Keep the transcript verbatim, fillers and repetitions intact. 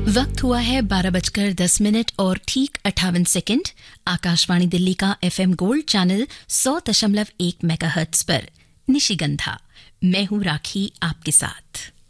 वक्त हुआ है बारह बजकर दस मिनट और ठीक अट्ठावन सेकंड। आकाशवाणी दिल्ली का एफएम गोल्ड चैनल सौ दशमलव एक मेगाहर्ट्ज पर निशिगंधा। मैं हूं राखी आपके साथ।